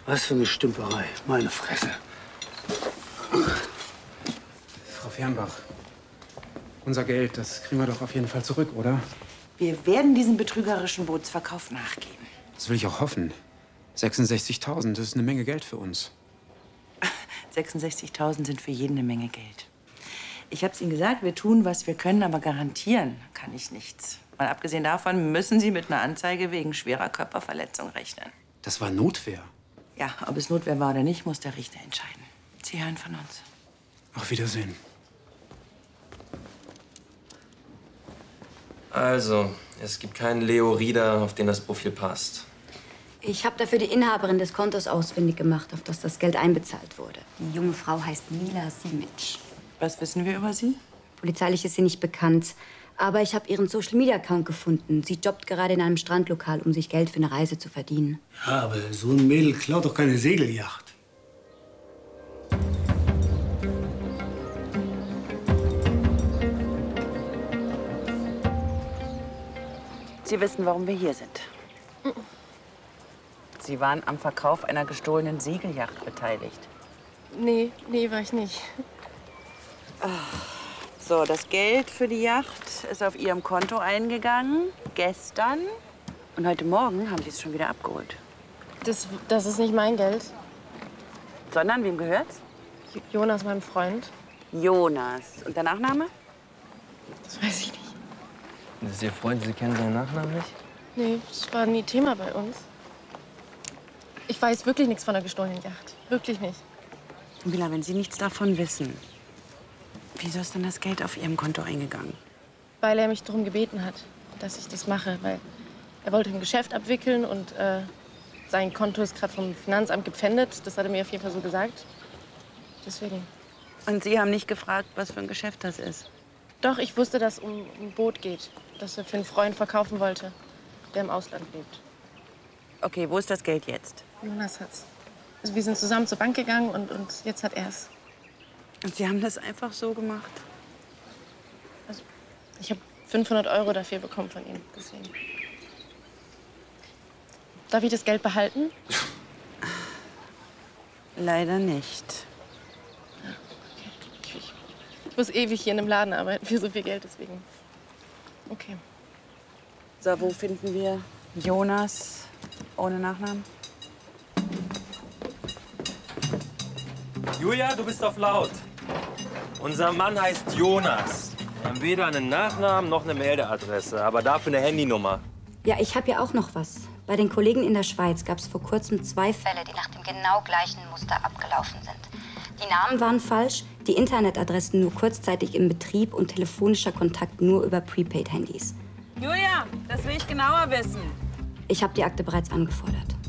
Was für eine Stümperei. Meine Fresse. Frau Fernbach, unser Geld, das kriegen wir doch auf jeden Fall zurück, oder? Wir werden diesem betrügerischen Bootsverkauf nachgehen. Das will ich auch hoffen. 66.000, das ist eine Menge Geld für uns. 66.000 sind für jeden eine Menge Geld. Ich habe es Ihnen gesagt, wir tun, was wir können, aber garantieren kann ich nichts. Mal abgesehen davon müssen Sie mit einer Anzeige wegen schwerer Körperverletzung rechnen. Das war Notwehr. Ja, ob es Notwehr war oder nicht, muss der Richter entscheiden. Sie hören von uns. Auf Wiedersehen. Also, es gibt keinen Leo Rieder, auf den das Profil passt. Ich habe dafür die Inhaberin des Kontos ausfindig gemacht, auf das das Geld einbezahlt wurde. Die junge Frau heißt Mila Simic. Was wissen wir über sie? Polizeilich ist sie nicht bekannt. Aber ich habe ihren Social-Media-Account gefunden. Sie jobbt gerade in einem Strandlokal, um sich Geld für eine Reise zu verdienen. Ja, aber so ein Mädel klaut doch keine Segelyacht. Sie wissen, warum wir hier sind. Sie waren am Verkauf einer gestohlenen Segelyacht beteiligt. Nee, war ich nicht. So, das Geld für die Yacht ist auf Ihrem Konto eingegangen, gestern. Und heute Morgen haben Sie es schon wieder abgeholt. Das ist nicht mein Geld. Sondern, wem gehört's? Jonas, meinem Freund. Jonas. Und der Nachname? Das weiß ich nicht. Das ist Ihr Freund, Sie kennen seinen Nachnamen nicht? Nee, das war nie Thema bei uns. Ich weiß wirklich nichts von der gestohlenen Yacht. Wirklich nicht. Mila, wenn Sie nichts davon wissen, wieso ist denn das Geld auf Ihrem Konto eingegangen? Weil er mich darum gebeten hat, dass ich das mache. Weil er wollte ein Geschäft abwickeln und sein Konto ist gerade vom Finanzamt gepfändet. Das hat er mir auf jeden Fall so gesagt. Deswegen. Und Sie haben nicht gefragt, was für ein Geschäft das ist? Doch, ich wusste, dass es um ein Boot geht, das er für einen Freund verkaufen wollte, der im Ausland lebt. Okay, wo ist das Geld jetzt? Jonas hat's. Also wir sind zusammen zur Bank gegangen und jetzt hat er's. Und Sie haben das einfach so gemacht? Also, ich habe 500 € dafür bekommen von ihm. Deswegen. Darf ich das Geld behalten? Leider nicht. Ich muss ewig hier in einem Laden arbeiten für so viel Geld, deswegen. Okay. So, wo finden wir Jonas ohne Nachnamen? Julia, du bist auf laut. Unser Mann heißt Jonas. Wir haben weder einen Nachnamen noch eine Meldeadresse, aber dafür eine Handynummer. Ja, ich habe ja auch noch was. Bei den Kollegen in der Schweiz gab es vor kurzem 2 Fälle, die nach dem genau gleichen Muster abgelaufen sind. Die Namen waren falsch, die Internetadressen nur kurzzeitig im Betrieb und telefonischer Kontakt nur über Prepaid-Handys. Julia, das will ich genauer wissen. Ich habe die Akte bereits angefordert.